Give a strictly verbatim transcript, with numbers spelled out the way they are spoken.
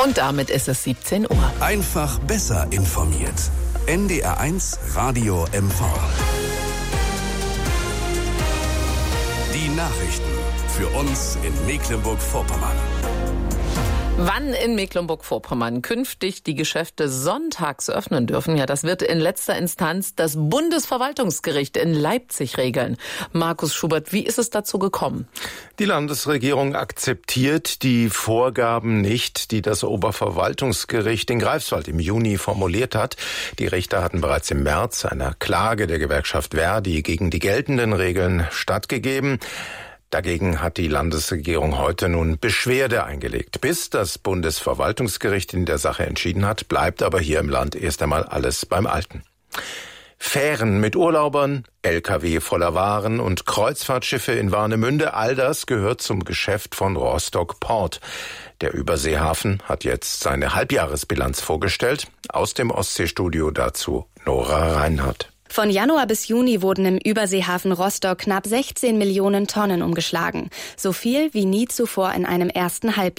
Und damit ist es siebzehn Uhr. Einfach besser informiert. N D R eins Radio M V. Die Nachrichten für uns in Mecklenburg-Vorpommern. Wann in Mecklenburg-Vorpommern künftig die Geschäfte sonntags öffnen dürfen, ja, das wird in letzter Instanz das Bundesverwaltungsgericht in Leipzig regeln. Markus Schubert, wie ist es dazu gekommen? Die Landesregierung akzeptiert die Vorgaben nicht, die das Oberverwaltungsgericht in Greifswald im Juni formuliert hat. Die Richter hatten bereits im März einer Klage der Gewerkschaft Verdi gegen die geltenden Regeln stattgegeben. Dagegen hat die Landesregierung heute nun Beschwerde eingelegt. Bis das Bundesverwaltungsgericht in der Sache entschieden hat, bleibt aber hier im Land erst einmal alles beim Alten. Fähren mit Urlaubern, L K W voller Waren und Kreuzfahrtschiffe in Warnemünde, all das gehört zum Geschäft von Rostock Port. Der Überseehafen hat jetzt seine Halbjahresbilanz vorgestellt. Aus dem Ostseestudio dazu Nora Reinhardt. Von Januar bis Juni wurden im Überseehafen Rostock knapp sechzehn Millionen Tonnen umgeschlagen. So viel wie nie zuvor in einem ersten Halbjahr.